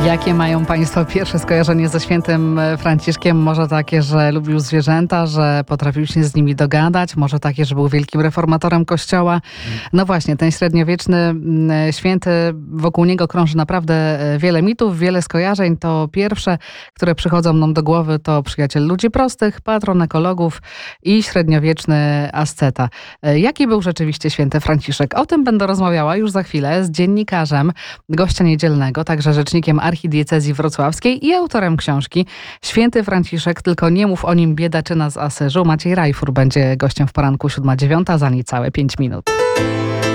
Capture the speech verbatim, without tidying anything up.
Jakie mają Państwo pierwsze skojarzenie ze świętym Franciszkiem? Może takie, że lubił zwierzęta, że potrafił się z nimi dogadać, może takie, że był wielkim reformatorem Kościoła. No właśnie, ten średniowieczny święty, wokół niego krąży naprawdę wiele mitów, wiele skojarzeń. To pierwsze, które przychodzą nam do głowy, to przyjaciel ludzi prostych, patron ekologów i średniowieczny asceta. Jaki był rzeczywiście święty Franciszek? O tym będę rozmawiała już za chwilę z dziennikarzem Gościa Niedzielnego, także rzecznikiem archidiecezji wrocławskiej i autorem książki Święty Franciszek, tylko nie mów o nim biedaczyna z Asyżu. Maciej Rajfur będzie gościem w poranku siódma dziewiąta za niecałe pięć minut.